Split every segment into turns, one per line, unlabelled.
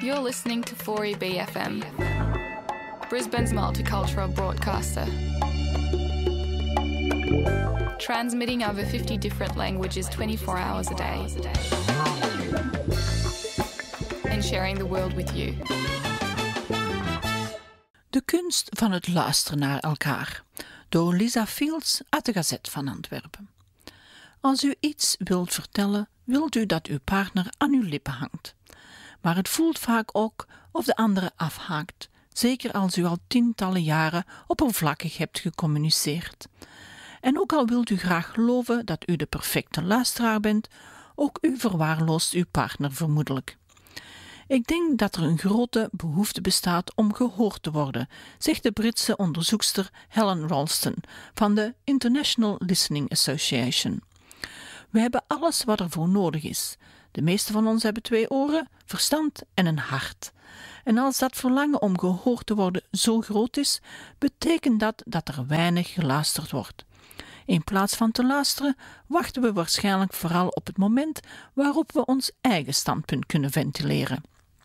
You're listening to 4EB FM, Brisbane's multicultural broadcaster. Transmitting over 50 different languages 24 hours a day. And sharing the world with you.
De kunst van het luisteren naar elkaar, door Lisa Fields uit de Gazette van Antwerpen. Als u iets wilt vertellen, wilt u dat uw partner aan uw lippen hangt. Maar het voelt vaak ook of de andere afhaakt, zeker als u al tientallen jaren oppervlakkig hebt gecommuniceerd. En ook al wilt u graag geloven dat u de perfecte luisteraar bent, ook u verwaarloost uw partner vermoedelijk. Ik denk dat er een grote behoefte bestaat om gehoord te worden, zegt de Britse onderzoekster Helen Ralston van de International Listening Association. We hebben alles wat er voor nodig is. De meeste van ons hebben 2 oren, verstand en een hart. En als dat verlangen om gehoord te worden zo groot is, betekent dat er weinig geluisterd wordt. In plaats van te luisteren, wachten we waarschijnlijk vooral op het moment waarop we ons eigen standpunt kunnen ventileren.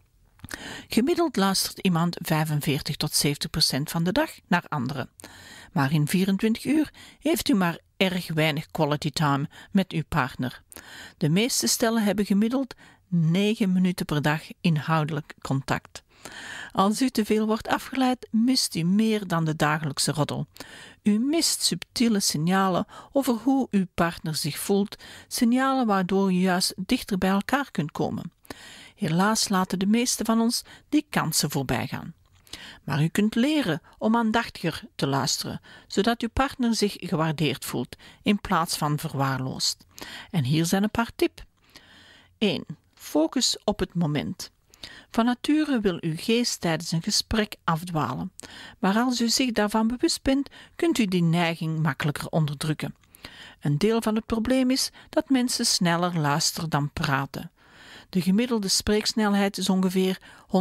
Gemiddeld luistert iemand 45 tot 70% van de dag naar anderen. Maar in 24 uur heeft u maar erg weinig quality time met uw partner. De meeste stellen hebben gemiddeld 9 minuten per dag inhoudelijk contact. Als u te veel wordt afgeleid, mist u meer dan de dagelijkse roddel. U mist subtiele signalen over hoe uw partner zich voelt, signalen waardoor u juist dichter bij elkaar kunt komen. Helaas laten de meesten van ons die kansen voorbij gaan. Maar u kunt leren om aandachtiger te luisteren, zodat uw partner zich gewaardeerd voelt in plaats van verwaarloosd. En hier zijn een paar tips. 1. Focus op het moment. Van nature wil uw geest tijdens een gesprek afdwalen, maar als u zich daarvan bewust bent, kunt u die neiging makkelijker onderdrukken. Een deel van het probleem is dat mensen sneller luisteren dan praten. De gemiddelde spreeksnelheid is ongeveer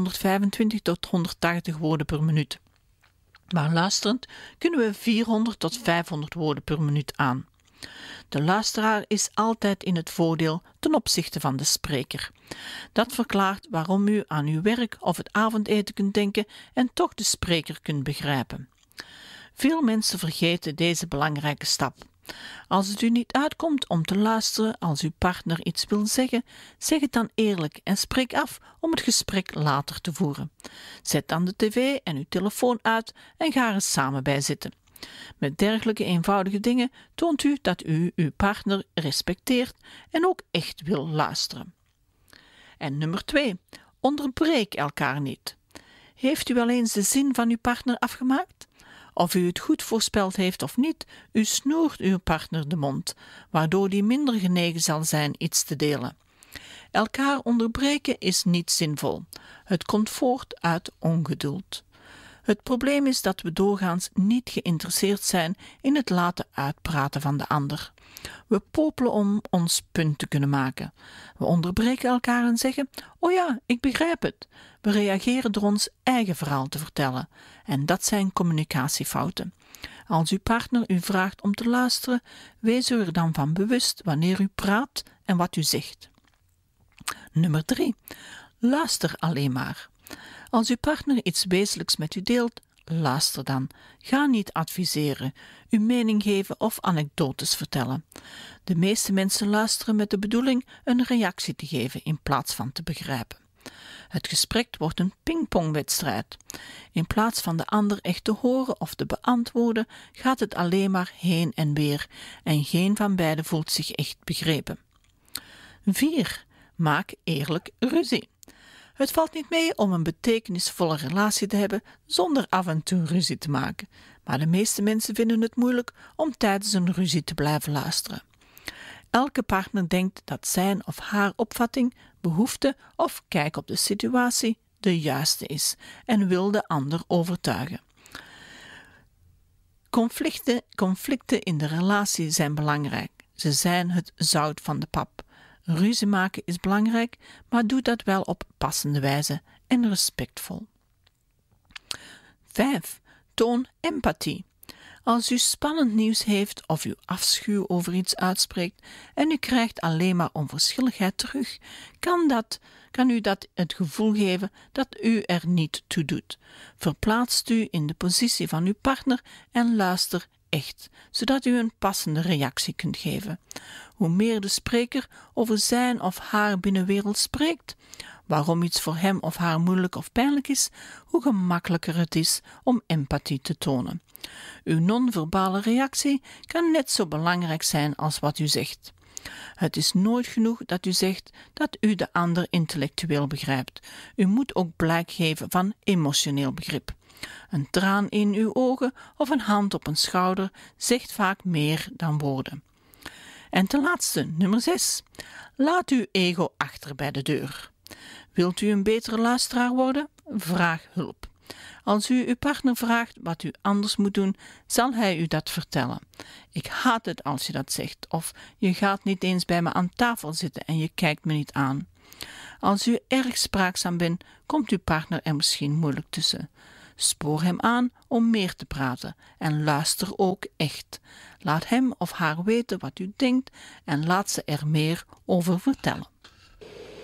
125 tot 180 woorden per minuut. Maar luisterend kunnen we 400 tot 500 woorden per minuut aan. De luisteraar is altijd in het voordeel ten opzichte van de spreker. Dat verklaart waarom u aan uw werk of het avondeten kunt denken en toch de spreker kunt begrijpen. Veel mensen vergeten deze belangrijke stap. Als het u niet uitkomt om te luisteren als uw partner iets wil zeggen, zeg het dan eerlijk en spreek af om het gesprek later te voeren. Zet dan de tv en uw telefoon uit en ga er eens samen bij zitten. Met dergelijke eenvoudige dingen toont u dat u uw partner respecteert en ook echt wil luisteren. En nummer 2. Onderbreek elkaar niet. Heeft u wel eens de zin van uw partner afgemaakt? Of u het goed voorspeld heeft of niet, u snoert uw partner de mond, waardoor die minder genegen zal zijn iets te delen. Elkaar onderbreken is niet zinvol. Het komt voort uit ongeduld. Het probleem is dat we doorgaans niet geïnteresseerd zijn in het laten uitpraten van de ander. We popelen om ons punt te kunnen maken. We onderbreken elkaar en zeggen, oh ja, ik begrijp het. We reageren door ons eigen verhaal te vertellen. En dat zijn communicatiefouten. Als uw partner u vraagt om te luisteren, wees u er dan van bewust wanneer u praat en wat u zegt. Nummer 3. Luister alleen maar. Als uw partner iets wezenlijks met u deelt, luister dan. Ga niet adviseren, uw mening geven of anekdotes vertellen. De meeste mensen luisteren met de bedoeling een reactie te geven in plaats van te begrijpen. Het gesprek wordt een pingpongwedstrijd. In plaats van de ander echt te horen of te beantwoorden, gaat het alleen maar heen en weer en geen van beiden voelt zich echt begrepen. 4. Maak eerlijk ruzie. Het valt niet mee om een betekenisvolle relatie te hebben zonder af en toe ruzie te maken, maar de meeste mensen vinden het moeilijk om tijdens een ruzie te blijven luisteren. Elke partner denkt dat zijn of haar opvatting, behoefte of kijk op de situatie de juiste is en wil de ander overtuigen. Conflicten in de relatie zijn belangrijk. Ze zijn het zout van de pap. Ruzie maken is belangrijk, maar doe dat wel op passende wijze en respectvol. 5. Toon empathie. Als u spannend nieuws heeft of u afschuw over iets uitspreekt en u krijgt alleen maar onverschilligheid terug, kan u dat het gevoel geven dat u er niet toe doet. Verplaatst u in de positie van uw partner en luister echt, zodat u een passende reactie kunt geven. Hoe meer de spreker over zijn of haar binnenwereld spreekt, waarom iets voor hem of haar moeilijk of pijnlijk is, hoe gemakkelijker het is om empathie te tonen. Uw non-verbale reactie kan net zo belangrijk zijn als wat u zegt. Het is nooit genoeg dat u zegt dat u de ander intellectueel begrijpt. U moet ook blijk geven van emotioneel begrip. Een traan in uw ogen of een hand op een schouder zegt vaak meer dan woorden. En ten laatste, nummer 6. Laat uw ego achter bij de deur. Wilt u een betere luisteraar worden? Vraag hulp. Als u uw partner vraagt wat u anders moet doen, zal hij u dat vertellen. Ik haat het als je dat zegt, of je gaat niet eens bij me aan tafel zitten en je kijkt me niet aan. Als u erg spraakzaam bent, komt uw partner er misschien moeilijk tussen. Spoor hem aan om meer te praten en luister ook echt. Laat hem of haar weten wat u denkt en laat ze er meer over vertellen.